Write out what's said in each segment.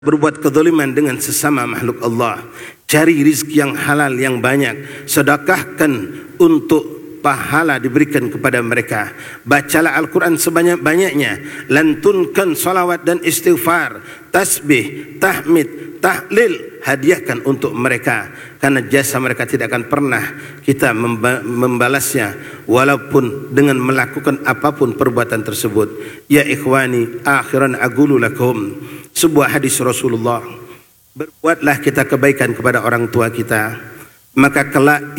berbuat kezaliman dengan sesama makhluk Allah. Cari rizki yang halal yang banyak, sedekahkan untuk pahala diberikan kepada mereka. Bacalah Al-Quran sebanyak-banyaknya, lantunkan salawat dan istighfar, tasbih, tahmid, tahlil, hadiahkan untuk mereka, karena jasa mereka tidak akan pernah kita membalasnya walaupun dengan melakukan apapun perbuatan tersebut. Ya ikhwani, akhiran aqulu lakum, sebuah hadis Rasulullah, berbuatlah kita kebaikan kepada orang tua kita, maka kelak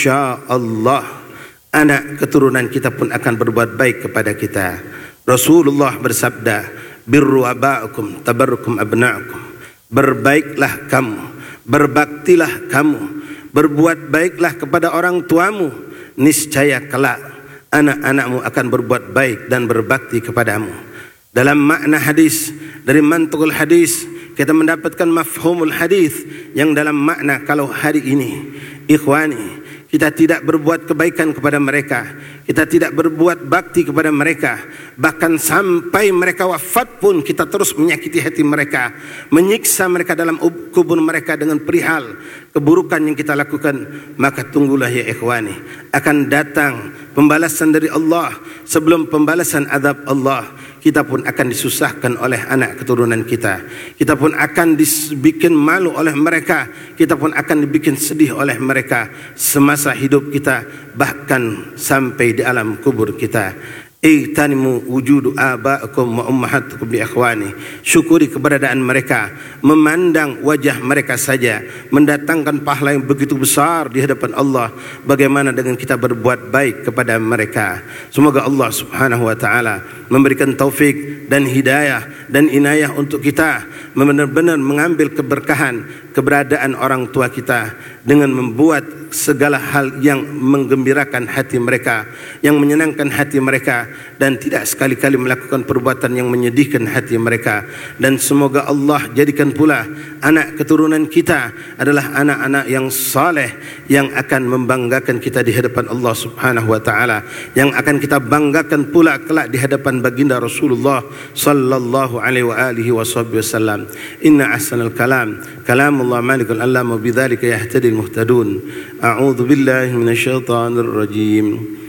insya-Allah anak keturunan kita pun akan berbuat baik kepada kita. Rasulullah bersabda, birru aba'akum tabarrukum abna'akum, berbaiklah kamu, berbaktilah kamu, berbuat baiklah kepada orang tuamu, niscaya kelak anak-anakmu akan berbuat baik dan berbakti kepadamu. Dalam makna hadis, dari mantuqul hadis, kita mendapatkan mafhumul hadis, yang dalam makna kalau hari ini ikhwani kita tidak berbuat kebaikan kepada mereka, kita tidak berbuat bakti kepada mereka, bahkan sampai mereka wafat pun kita terus menyakiti hati mereka, menyiksa mereka dalam kubur mereka dengan perihal keburukan yang kita lakukan, maka tunggulah ya ikhwani, akan datang pembalasan dari Allah sebelum pembalasan azab Allah. Kita pun akan disusahkan oleh anak keturunan kita, kita pun akan dibikin malu oleh mereka, kita pun akan dibikin sedih oleh mereka semasa hidup kita, bahkan sampai di alam kubur kita. Ihtanimu wujudu aba'akum wa ummahatukum bi ikhwani, syukuri keberadaan mereka, memandang wajah mereka saja mendatangkan pahala yang begitu besar di hadapan Allah. Bagaimana dengan kita berbuat baik kepada mereka? Semoga Allah Subhanahu wa taala memberikan taufik dan hidayah dan inayah untuk kita benar-benar mengambil keberkahan keberadaan orang tua kita dengan membuat segala hal yang menggembirakan hati mereka, yang menyenangkan hati mereka, dan tidak sekali-kali melakukan perbuatan yang menyedihkan hati mereka. Dan semoga Allah jadikan pula anak keturunan kita adalah anak-anak yang saleh, yang akan membanggakan kita di hadapan Allah Subhanahu wa taala, yang akan kita banggakan pula kelak di hadapan baginda Rasulullah sallallahu alaihi wa alihi wasallam. Inna ahsanal kalam kalamullah malikul alam, wa bidzalika yahtadil muhtadun. A'udzu billahi minasyaitonir rajim.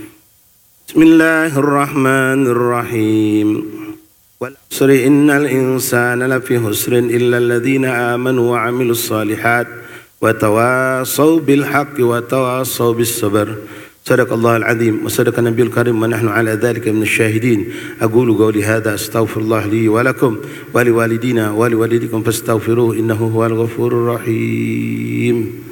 Bismillahirrahmanirrahim. Wal 'asri innal insana lafi husrin illa alladhina amanu wa 'amilus solihat wa tawassaw bil haqqi wa tawassaw bis sabr. Sadaqallahul azim wa sadaqa nabiyul karim wa nahnu ala dhalika minasy syahidin. Aqulu qawli hadza astaghfirullah li wa lakum wa liwalidina wa liwalidikum fastaghfiruhu innahu huwal ghafurur rahim.